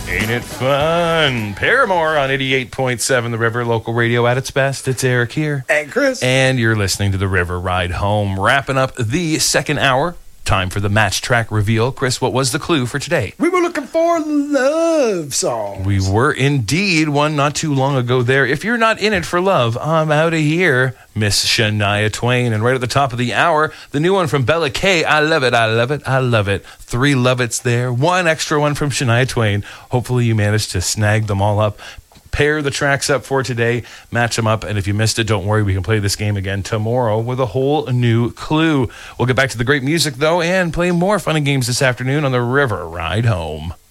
Ain't it fun? Paramore on 88.7 The River, local radio at its best. It's Eric here. And Chris. And you're listening to The River Ride Home. Wrapping up the second hour. Time for the match track reveal. Chris, what was the clue for today? We were looking for love songs. We were indeed, one not too long ago there. If you're not in it for love, I'm out of here. Miss Shania Twain. And right at the top of the hour, the new one from Bella K. I love it, I love it, I love it. 3 love it's there. 1 extra one from Shania Twain. Hopefully you managed to snag them all up. Pair the tracks up for today, match them up, and if you missed it, don't worry, we can play this game again tomorrow with a whole new clue. We'll get back to the great music, though, and play more fun and games this afternoon on The River Ride Home.